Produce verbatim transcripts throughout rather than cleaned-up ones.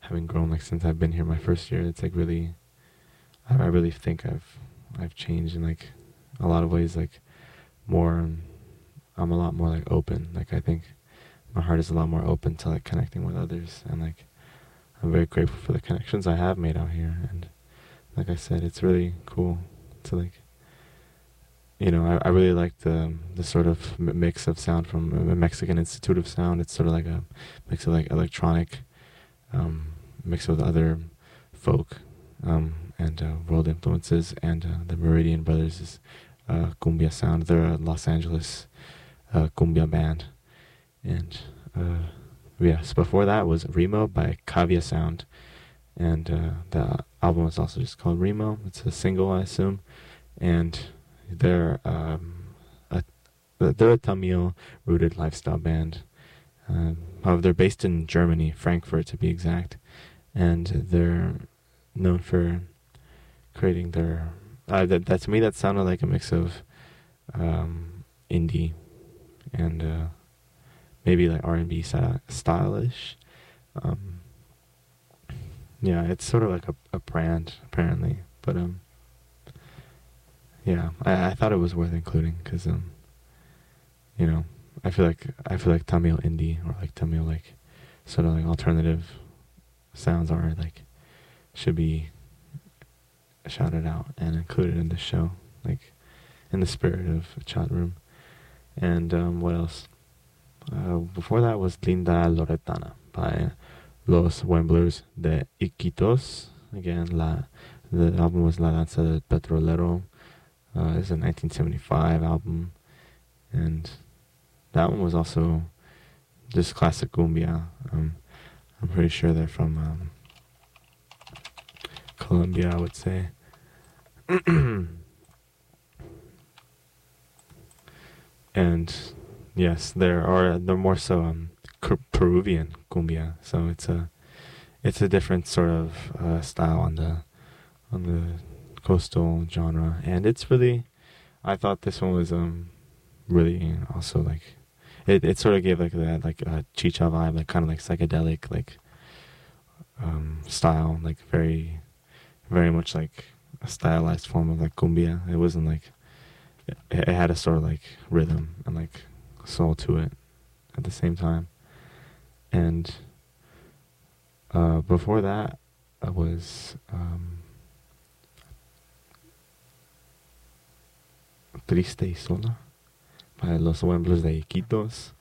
having grown like since I've been here my first year. It's like really, I, I really think I've I've changed in like a lot of ways. Like more, um, I'm a lot more like open. Like I think my heart is a lot more open to like connecting with others, and like I'm very grateful for the connections I have made out here. And like I said, it's really cool to like, you know, I, I really like the the sort of m- mix of sound from the Mexican Institute of Sound. It's sort of like a mix of like electronic, um, mixed with other folk, um, and uh, world influences. And uh, the Meridian Brothers is uh, cumbia sound. They're a Los Angeles uh, cumbia band. And uh, yes, before that was Remo by Cavia Sound, and uh, the album is also just called Remo. It's a single, I assume, and they're um, a they're a Tamil-rooted lifestyle band. Um, however, they're based in Germany, Frankfurt to be exact, and they're known for creating their. Uh, that, that to me that sounded like a mix of um, indie and uh, maybe like R and B style, stylish. Um, yeah, it's sort of like a, a brand apparently, but um, yeah, I, I thought it was worth including because um, you know, I feel like I feel like Tamil indie or like Tamil like sort of like alternative sounds are like should be shouted out and included in the show, like in the spirit of a chat room. And um, what else? Uh, before that was Linda Loretana by Los Wemblers de Iquitos. Again, la the album was La Danza del Petrolero. Uh, it's a nineteen seventy-five album, and that one was also just classic cumbia. Um, I'm pretty sure they're from um, Colombia, I would say. And yes, there are they're more so um, Peruvian cumbia, so it's a it's a different sort of uh, style on the on the coastal genre, and it's really I thought this one was um really also like it it sort of gave like that like a chicha vibe, like kind of like psychedelic like um style, like very very much like a stylized form of like cumbia. It wasn't like it, it had a sort of like rhythm and like soul to it at the same time. And uh, before that, I was um, Triste y Sola by Los Wemblers de Iquitos.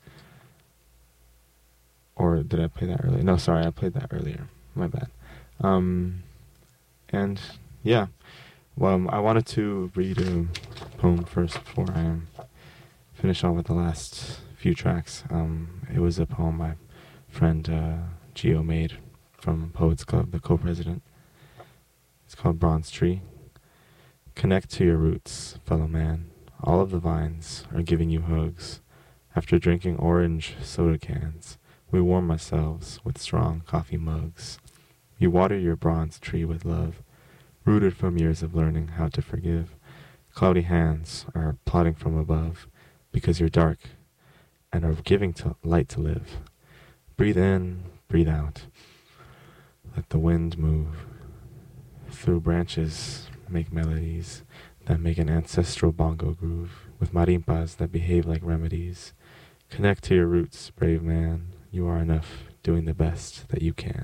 Or did I play that earlier? No, sorry, I played that earlier. My bad. Um, and yeah, well, I wanted to read a poem first before I um, finish on with the last few tracks. Um, it was a poem my friend uh, Gio made from Poets Club, the co-president. It's called Bronze Tree. Connect to your roots, fellow man. All of the vines are giving you hugs. After drinking orange soda cans, we warm ourselves with strong coffee mugs. You water your bronze tree with love, rooted from years of learning how to forgive. Cloudy hands are plotting from above, because you're dark and are giving to light to live. Breathe in, breathe out. Let the wind move. Through branches, make melodies that make an ancestral bongo groove, with marimpas that behave like remedies. Connect to your roots, brave man. You are enough, doing the best that you can.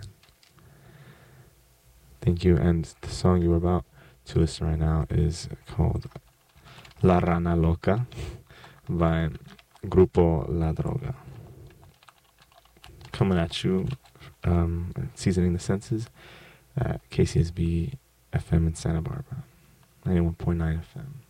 Thank you. And the song you were about to listen right now is called La Rana Loca by Grupo La Droga. Coming at you, um, seasoning the senses at K C S B F M in Santa Barbara, ninety-one point nine F M.